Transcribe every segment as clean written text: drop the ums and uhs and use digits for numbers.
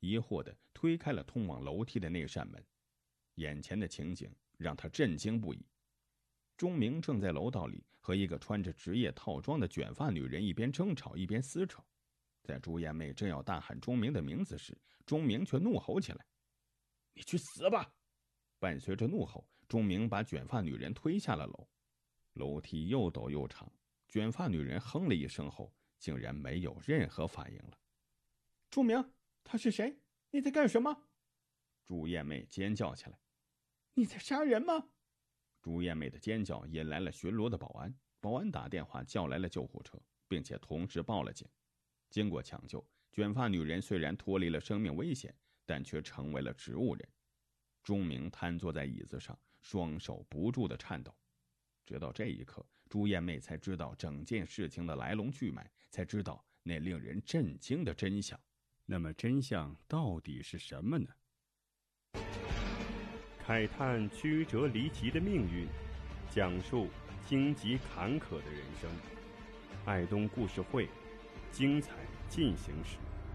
疑惑地推开了通往楼梯的那扇门。眼前的情景让他震惊不已。钟明正在楼道里和一个穿着职业套装的卷发女人一边争吵一边撕扯。在朱艳妹正要大喊钟明的名字时，钟明却怒吼起来：“你去死吧！”伴随着怒吼，钟明把卷发女人推下了楼。楼梯又陡又长，卷发女人哼了一声后，竟然没有任何反应了。钟明，他是谁？你在干什么？朱艳妹尖叫起来。你在杀人吗？朱艳妹的尖叫引来了巡逻的保安，保安打电话叫来了救护车，并且同时报了警。经过抢救，卷发女人虽然脱离了生命危险，但却成为了植物人。钟明瘫坐在椅子上，双手不住地颤抖。直到这一刻，朱艳妹才知道整件事情的来龙去脉，才知道那令人震惊的真相。那么真相到底是什么呢？ 慨叹曲折离奇的命运，讲述荆棘坎坷的人生。爱东故事会，精彩进行时。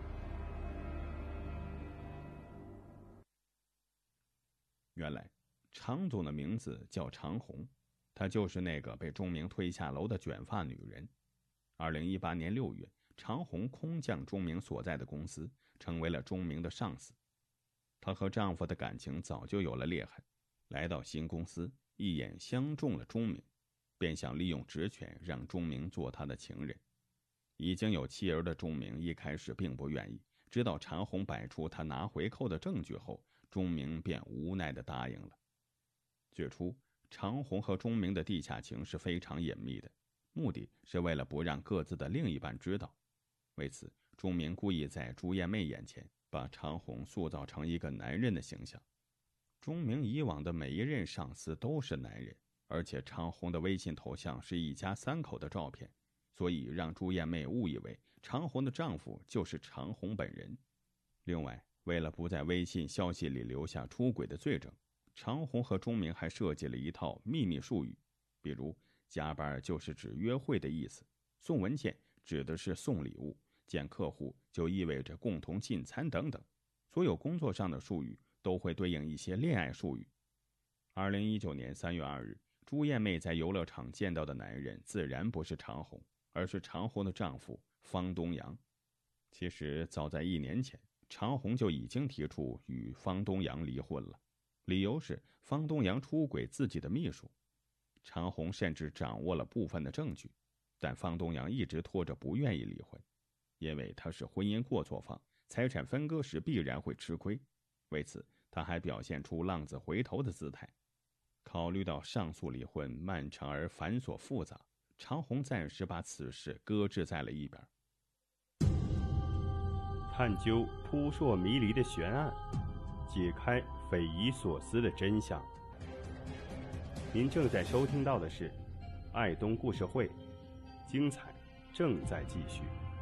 原来常总的名字叫常红，她就是那个被钟明推下楼的卷发女人。2018年6月，常红空降钟明所在的公司，成为了钟明的上司。她和丈夫的感情早就有了裂痕，来到新公司，一眼相中了钟明，便想利用职权让钟明做他的情人。已经有妻儿的钟明一开始并不愿意，直到常红摆出他拿回扣的证据后，钟明便无奈地答应了。最初，常红和钟明的地下情是非常隐秘的，目的是为了不让各自的另一半知道。为此，钟明故意在朱艳妹眼前把常红塑造成一个男人的形象。钟明以往的每一任上司都是男人，而且常红的微信头像是一家3口的照片，所以让朱艳妹误以为常红的丈夫就是常红本人。另外，为了不在微信消息里留下出轨的罪证，常红和钟明还设计了一套秘密术语，比如加班就是指约会的意思，送文件指的是送礼物，见客户就意味着共同进餐等等。所有工作上的术语都会对应一些恋爱术语。2019年3月2日，朱艳妹在游乐场见到的男人自然不是常红，而是常红的丈夫方东阳。其实早在1年前，常红就已经提出与方东阳离婚了，理由是方东阳出轨自己的秘书。常红甚至掌握了部分的证据，但方东阳一直拖着不愿意离婚，因为他是婚姻过错方，财产分割时必然会吃亏。为此，他还表现出浪子回头的姿态。考虑到上诉离婚漫长而繁琐复杂，常红暂时把此事搁置在了一边。 探究扑朔迷离的悬案，解开匪夷所思的真相。您正在收听到的是爱东故事会，精彩正在继续。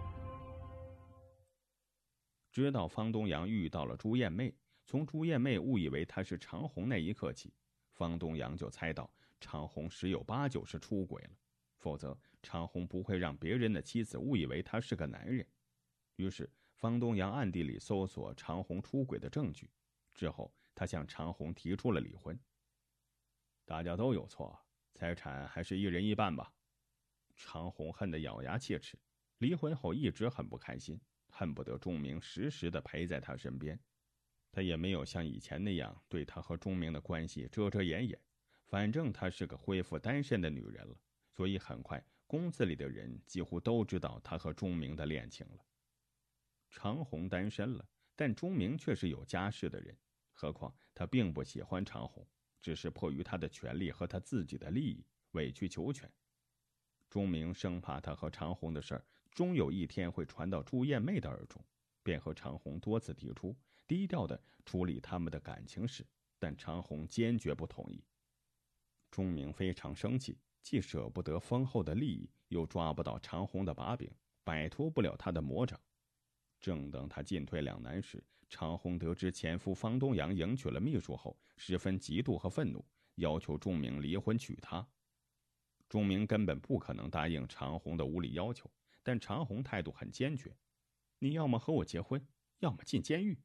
直到方东阳遇到了朱艳妹，从朱艳妹误以为她是常红那一刻起，方东阳就猜到常红十有八九是出轨了，否则常红不会让别人的妻子误以为他是个男人。于是方东阳暗地里搜索常红出轨的证据，之后他向常红提出了离婚。大家都有错，财产还是一人一半吧。常红恨得咬牙切齿，离婚后一直很不开心，恨不得钟明时时地陪在他身边。他也没有像以前那样对他和钟明的关系遮遮掩掩，反正她是个恢复单身的女人了，所以很快公司里的人几乎都知道他和钟明的恋情了。常红单身了，但钟明却是有家室的人，何况他并不喜欢常红，只是迫于他的权利和他自己的利益，委曲求全。钟明生怕他和常红的事儿终有一天会传到朱艳妹的耳中，便和常红多次提出低调地处理他们的感情事，但常红坚决不同意。钟明非常生气，既舍不得丰厚的利益，又抓不到常红的把柄，摆脱不了他的魔掌。正当他进退两难时，常红得知前夫方东阳迎娶了秘书后，十分嫉妒和愤怒，要求钟明离婚娶她。钟明根本不可能答应常红的无理要求，但常红态度很坚决，你要么和我结婚，要么进监狱。